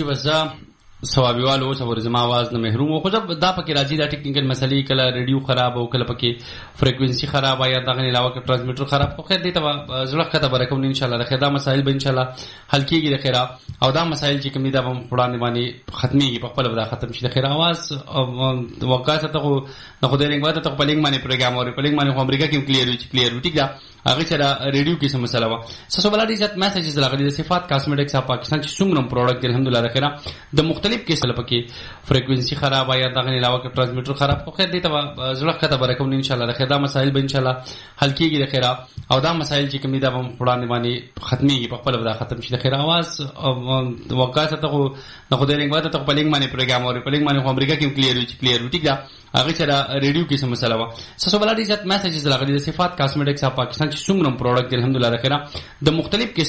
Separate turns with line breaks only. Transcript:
جی وزا ثوابیوالو اوس ور زما आवाज نه محروم او خو دا پکې راځي دا ټیکنیکل مسلې کله ریډیو خراب او کله پکې فریکوئنسي خراب یا دغه علاوه کې ټرانسمیټر خراب خو خیر دې ته زړه خطه برکوم ان شاء الله دا مسائل به ان شاء الله حل کیږي د خیره او دا مسائل چې کوم دي دا په وړاندې باندې ختميږي په خپل ودا ختم شي د خیره आवाज وقایته ته نو خو دې لنګ واته ته په لنګ باندې پروګرام او په لنګ باندې خو امریکا کې کلیئر وي ټیک دا هغه چې ریډیو کې سم مسله وا سسو بلادي ذات میسجز راغلي د صفات کاسمیټکس اپ پاکستان چې څومره پروډکټ الحمدلله د خیره د مختلف کیسه پکې فریکوئنسي خراب یا دغه علاوه کې ټرانسمیټر خراب خو خیر دې ته زړه خطه برکوم ان شاء الله دا مسائل به ان شاء الله حل کیږي د خیره او دا مسائل چې کوم دي دا په وړاندې باندې ختميږي په خپل ودا ختم شي د خیره आवाज وقایته ته نو خو دې لنګ واته ته په لنګ باندې پروګرام او په لنګ باندې خو امریکا کې کلیئر وي ټیک دا هغه چې ریډیو کې سم مسله وا سسو بلادي ذات میسجز راغلي د صفات کاسمیټکس اپ پاکستان چې څومره پروډکټ الحمدلله د خیره د مختلف